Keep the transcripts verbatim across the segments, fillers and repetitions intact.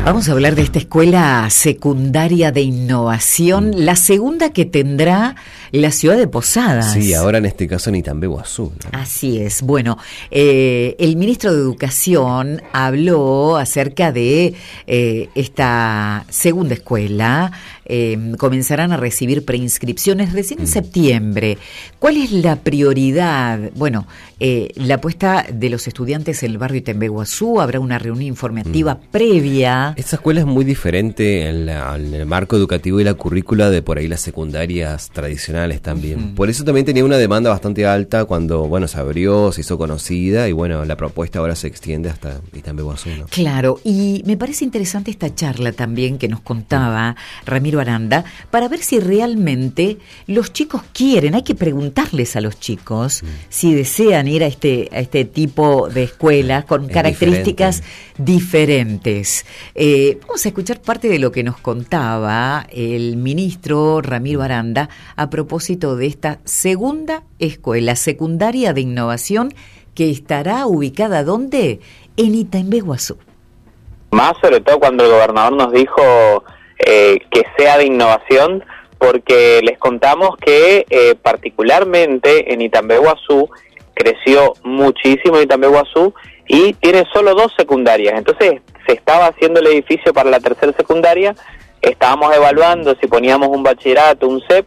Vamos a hablar de esta escuela secundaria de innovación, mm. la segunda que tendrá la ciudad de Posadas. Sí, ahora en este caso en Itambeguazú, ¿no? Así es. Bueno, eh, el ministro de Educación habló acerca de eh, esta segunda escuela. Eh, comenzarán a recibir preinscripciones recién en mm. septiembre. ¿Cuál es la prioridad? Bueno, eh, la apuesta de los estudiantes en el barrio Itambeguazú. Habrá una reunión informativa mm. previa. Esta escuela es muy diferente en, la, en el marco educativo y la currícula de por ahí las secundarias tradicionales también. Uh-huh. Por eso también tenía una demanda bastante alta cuando, bueno, se abrió, se hizo conocida y bueno, la propuesta ahora se extiende hasta Itambeguazú, ¿no? Claro, y me parece interesante esta charla también que nos contaba uh-huh. Ramiro Aranda, para ver si realmente los chicos quieren, hay que preguntarles a los chicos uh-huh. si desean ir a este, a este tipo de escuelas con es características diferente. diferentes. Eh, vamos a escuchar parte de lo que nos contaba el ministro Ramiro Aranda a propósito de esta segunda escuela secundaria de innovación que estará ubicada ¿dónde? En Itambeguazú. Más sobre todo cuando el gobernador nos dijo eh, que sea de innovación, porque les contamos que eh, particularmente en Itambeguazú creció muchísimo Itambeguazú y tiene solo dos secundarias, entonces se estaba haciendo el edificio para la tercera secundaria, estábamos evaluando si poníamos un bachillerato, un C E P,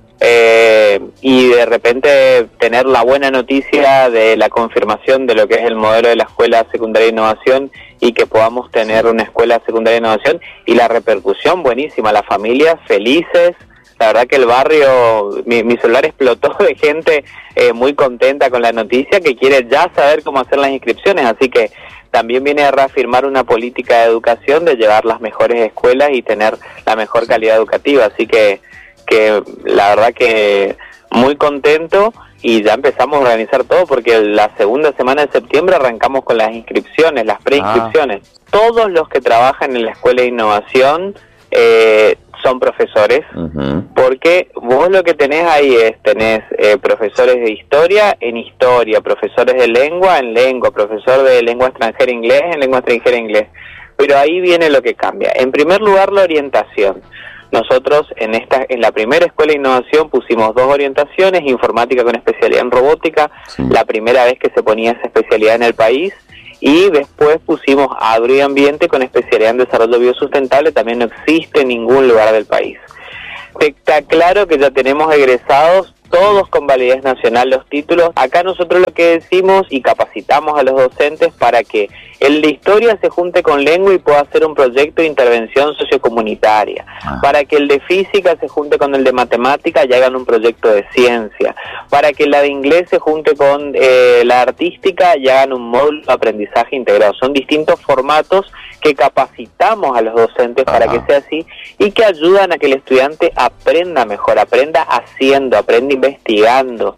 eh, y de repente tener la buena noticia de la confirmación de lo que es el modelo de la Escuela Secundaria de Innovación y que podamos tener una Escuela Secundaria de Innovación y la repercusión buenísima, las familias felices. La verdad que el barrio, mi, mi celular explotó de gente eh, muy contenta con la noticia que quiere ya saber cómo hacer las inscripciones, así que también viene a reafirmar una política de educación de llevar las mejores escuelas y tener la mejor calidad educativa, así que, que la verdad que muy contento y ya empezamos a organizar todo porque la segunda semana de septiembre arrancamos con las inscripciones, las preinscripciones. Ah. Todos los que trabajan en la Escuela de Innovación eh, son profesores, uh-huh. porque vos lo que tenés ahí es, tenés eh, profesores de historia en historia, profesores de lengua en lengua, profesor de lengua extranjera inglés en lengua extranjera inglés, pero ahí viene lo que cambia. En primer lugar, la orientación. Nosotros en esta en la primera escuela de innovación pusimos dos orientaciones, informática con especialidad en robótica, sí. la primera vez que se ponía esa especialidad en el país, y después pusimos agro y ambiente con especialidad en desarrollo biosustentable, también no existe en ningún lugar del país. Está claro que ya tenemos egresados, todos con validez nacional los títulos. Acá nosotros lo que decimos y capacitamos a los docentes para que el de historia se junte con lengua y pueda hacer un proyecto de intervención sociocomunitaria, ah. para que el de física se junte con el de matemática y hagan un proyecto de ciencia, para que la de inglés se junte con eh, la artística y hagan un módulo de aprendizaje integrado. Son distintos formatos que capacitamos a los docentes ah. para que sea así y que ayudan a que el estudiante aprenda mejor, aprenda haciendo, aprenda investigando.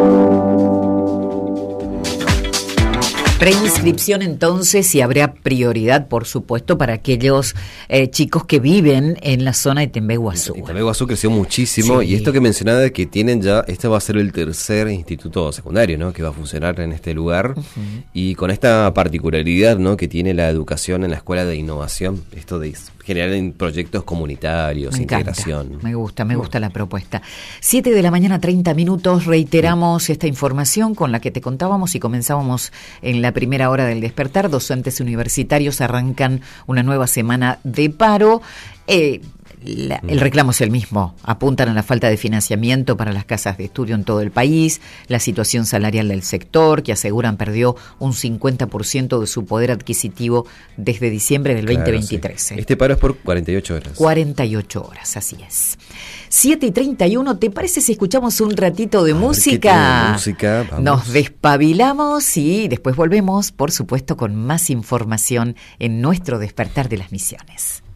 Preinscripción entonces, y habrá prioridad, por supuesto, para aquellos eh, chicos que viven en la zona de Itambeguazú. Itambeguazú creció muchísimo, sí. Y esto que mencionaba de que tienen ya, este va a ser el tercer instituto secundario, ¿no?, que va a funcionar en este lugar, uh-huh. y con esta particularidad, ¿no?, que tiene la educación en la escuela de innovación, esto de generar proyectos comunitarios, me integración. Encanta, me gusta, me gusta la propuesta. Siete de la mañana, treinta minutos, reiteramos sí. esta información con la que te contábamos y comenzábamos en la primera hora del despertar. Docentes universitarios arrancan una nueva semana de paro. Eh, La, el reclamo es el mismo, apuntan a la falta de financiamiento para las casas de estudio en todo el país, la situación salarial del sector, que aseguran perdió un cincuenta por ciento de su poder adquisitivo desde diciembre del claro, veinte veintitrés. Sí. Este paro es por cuarenta y ocho horas. cuarenta y ocho horas, así es. siete y treinta y uno, ¿te parece si escuchamos un ratito de a música? De música vamos. Nos despabilamos y después volvemos, por supuesto, con más información en nuestro Despertar de las Misiones.